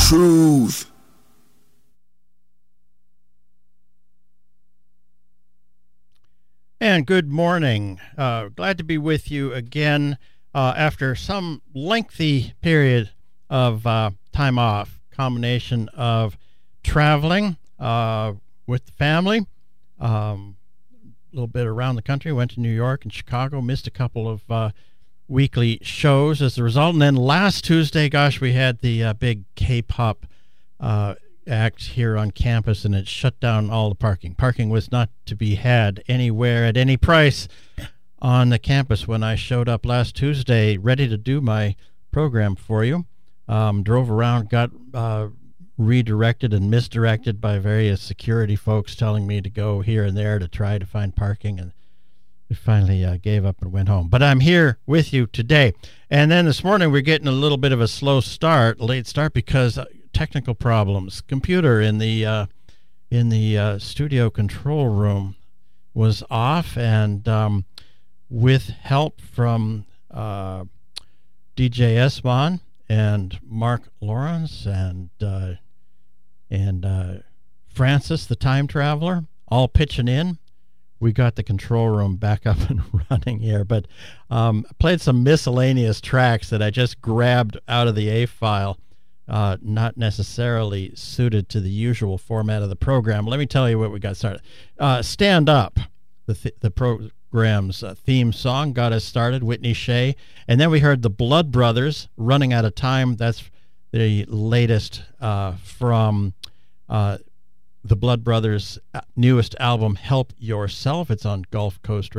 Truth. And good morning. Glad to be with you again after some lengthy period of time off, combination of traveling with the family, a little bit around the country, went to New York and Chicago, missed a couple of weekly shows as a result. And then last Tuesday, we had the big K-pop act here on campus, and it shut down all the parking. Parking was not to be had anywhere at any price on the campus when I showed up last Tuesday ready to do my program for you. Drove around, got redirected and misdirected by various security folks telling me to go here and there to try to find parking, and we finally gave up and went home. But I'm here with you today. And then this morning we're getting a little bit of a late start because technical problems. Computer in the studio control room was off, and with help from DJ Esmond and Mark Lawrence and Francis, the time traveler, all pitching in, we got the control room back up and running here. But I played some miscellaneous tracks that I just grabbed out of the A file, not necessarily suited to the usual format of the program. Let me tell you what we got started. Stand Up, the program's theme song, got us started, Whitney Shea. And then we heard the Blood Brothers, Running Out of Time. That's the latest from the Blood Brothers' newest album, Help Yourself. It's on Gulf Coast